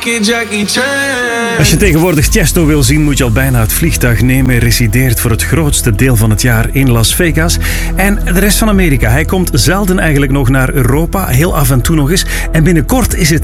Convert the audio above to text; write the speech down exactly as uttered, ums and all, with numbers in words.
Als je tegenwoordig Tiesto wil zien, moet je al bijna het vliegtuig nemen. Hij resideert voor het grootste deel van het jaar in Las Vegas. En de rest van Amerika. Hij komt zelden eigenlijk nog naar Europa. Heel af en toe nog eens. En binnenkort is het